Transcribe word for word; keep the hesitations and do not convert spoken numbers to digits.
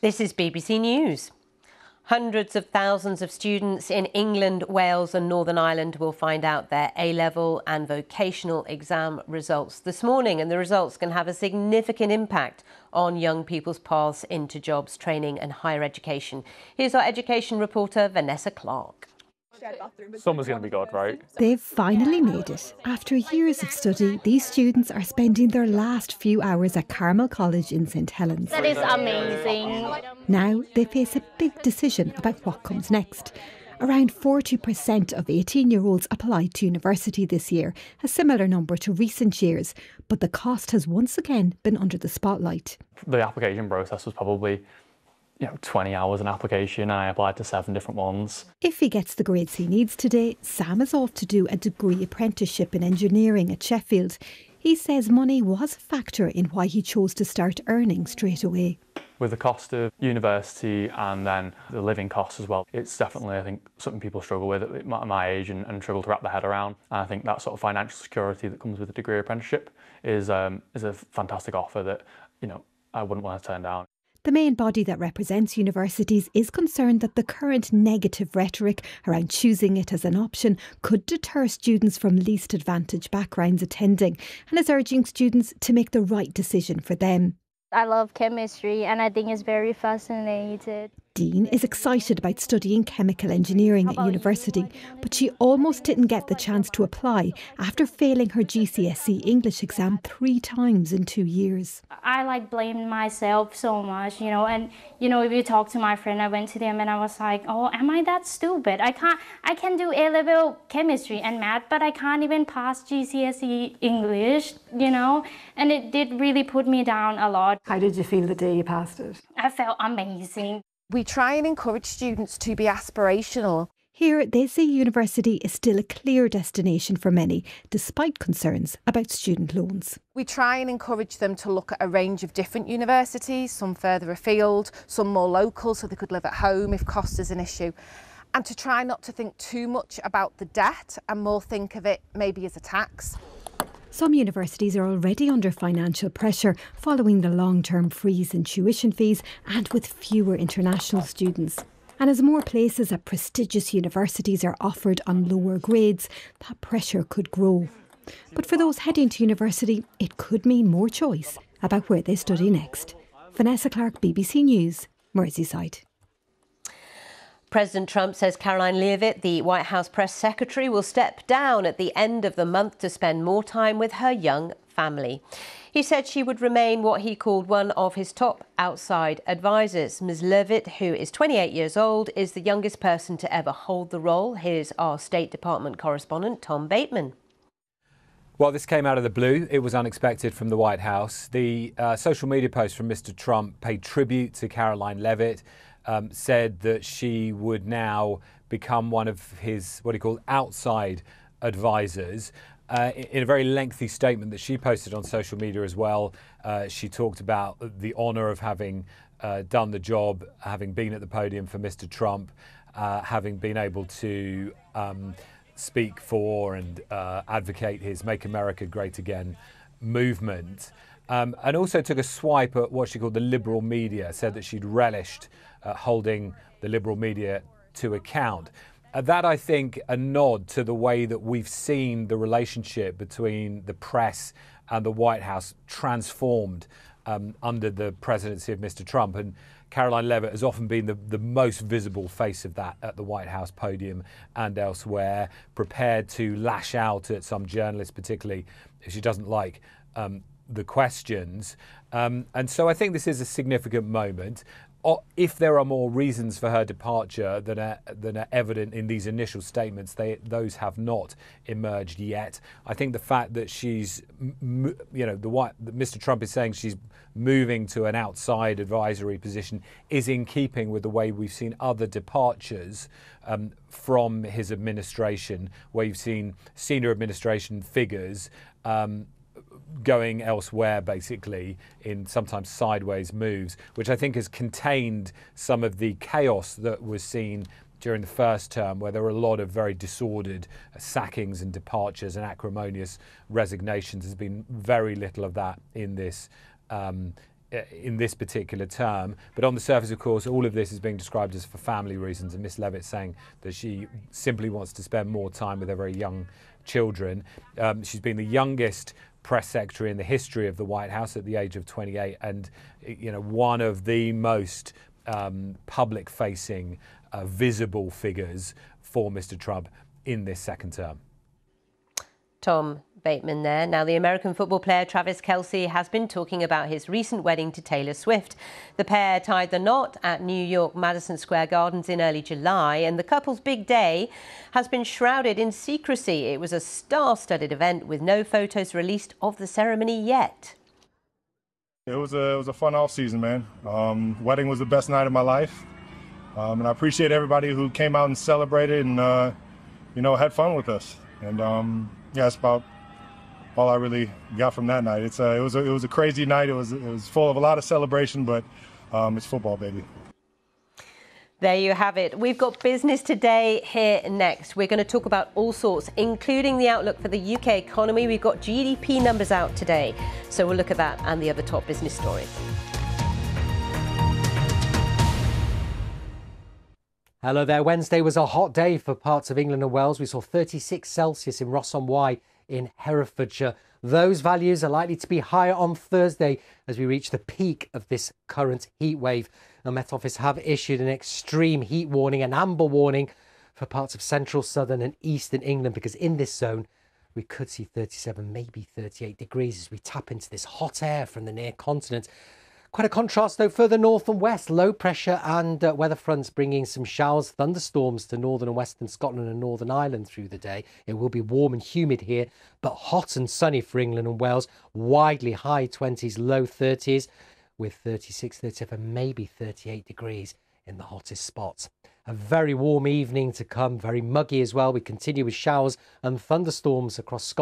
This is B B C News. Hundreds of thousands of students in England, Wales and Northern Ireland will find out their A-level and vocational exam results this morning, and the results can have a significant impact on young people's paths into jobs, training and higher education. Here's our education reporter, Vanessa Clark. Summer's going to be good, right? They've finally made it. After years of study, these students are spending their last few hours at Carmel College in St Helens. That is amazing. Now they face a big decision about what comes next. Around forty percent of eighteen-year-olds applied to university this year, a similar number to recent years, but the cost has once again been under the spotlight. The application process was probably you know, twenty hours an application, and I applied to seven different ones. If he gets the grades he needs today, Sam is off to do a degree apprenticeship in engineering at Sheffield. He says money was a factor in why he chose to start earning straight away. With the cost of university and then the living costs as well, it's definitely, I think, something people struggle with at my, my age and, and struggle to wrap their head around. And I think that sort of financial security that comes with a degree apprenticeship is um, is a fantastic offer that, you know, I wouldn't want to turn down. The main body that represents universities is concerned that the current negative rhetoric around choosing it as an option could deter students from least advantaged backgrounds attending, and is urging students to make the right decision for them. I love chemistry and I think it's very fascinating. Dean is excited about studying chemical engineering at university, but she almost didn't get the chance to apply after failing her G C S E English exam three times in two years. I like blamed myself so much, you know, and you know, if you talk to my friend, I went to them and I was like, oh, am I that stupid? I can't, I can do A-level chemistry and math, but I can't even pass G C S E English, you know, and it did really put me down a lot. How did you feel the day you passed it? I felt amazing. We try and encourage students to be aspirational. Here, they say university is still a clear destination for many, despite concerns about student loans. We try and encourage them to look at a range of different universities, some further afield, some more local so they could live at home if cost is an issue, and to try not to think too much about the debt and more think of it maybe as a tax. Some universities are already under financial pressure following the long-term freeze in tuition fees and with fewer international students. And as more places at prestigious universities are offered on lower grades, that pressure could grow. But for those heading to university, it could mean more choice about where they study next. Vanessa Clark, B B C News, Merseyside. President Trump says Caroline Leavitt, the White House press secretary, will step down at the end of the month to spend more time with her young family. He said she would remain what he called one of his top outside advisors. Miz Leavitt, who is twenty-eight years old, is the youngest person to ever hold the role. Here's our State Department correspondent, Tom Bateman. Well, this came out of the blue. It was unexpected from the White House. The uh, social media post from Mister Trump paid tribute to Caroline Leavitt. Um, said that she would now become one of his, what he called, outside advisors. Uh, in a very lengthy statement that she posted on social media as well, uh, she talked about the honour of having uh, done the job, having been at the podium for Mister Trump, uh, having been able to um, speak for and uh, advocate his Make America Great Again movement. Um, and also took a swipe at what she called the liberal media, said that she'd relished uh, holding the liberal media to account. Uh, that, I think, a nod to the way that we've seen the relationship between the press and the White House transformed um, under the presidency of Mister Trump. And Caroline Leavitt has often been the, the most visible face of that at the White House podium and elsewhere, prepared to lash out at some journalists, particularly if she doesn't like um, the questions. Um, and so I think this is a significant moment. If there are more reasons for her departure than are, than are evident in these initial statements, they, those have not emerged yet. I think the fact that she's, you know, the what Mister Trump is saying she's moving to an outside advisory position is in keeping with the way we've seen other departures um, from his administration, where you've seen senior administration figures um, going elsewhere, basically, in sometimes sideways moves, which I think has contained some of the chaos that was seen during the first term, where there were a lot of very disordered sackings and departures and acrimonious resignations. There's been very little of that in this um, in this particular term. But on the surface, of course, all of this is being described as for family reasons, and Miss Levitt saying that she simply wants to spend more time with her very young children. Um, she's been the youngest press secretary in the history of the White House at the age of twenty-eight, and you know, one of the most um, public-facing, uh, visible figures for Mister Trump in this second term. Tom Bateman there. Now, the American football player Travis Kelce has been talking about his recent wedding to Taylor Swift. The pair tied the knot at New York Madison Square Gardens in early July, and the couple's big day has been shrouded in secrecy. It was a star-studded event with no photos released of the ceremony yet. It was a, it was a fun off-season, man. Um, wedding was the best night of my life, um, and I appreciate everybody who came out and celebrated and, uh, you know, had fun with us. And um, yeah, that's about all I really got from that night. It's a, it was a, it was a crazy night. It was it was full of a lot of celebration, but um, it's football, baby. There you have it. We've got business today here next. We're going to talk about all sorts, including the outlook for the U K economy. We've got G D P numbers out today, so we'll look at that and the other top business stories. Hello there. Wednesday was a hot day for parts of England and Wales. We saw thirty-six Celsius in Ross-on-Wye in Herefordshire. Those values are likely to be higher on Thursday as we reach the peak of this current heat wave. The Met Office have issued an extreme heat warning, an amber warning for parts of central, southern and eastern England, because in this zone we could see thirty-seven, maybe thirty-eight degrees as we tap into this hot air from the near continent. Quite a contrast, though, further north and west. Low pressure and uh, weather fronts bringing some showers, thunderstorms to northern and western Scotland and Northern Ireland through the day. It will be warm and humid here, but hot and sunny for England and Wales. Widely high twenties, low thirties, with thirty-six, thirty-seven, maybe thirty-eight degrees in the hottest spots. A very warm evening to come, very muggy as well. We continue with showers and thunderstorms across Scotland.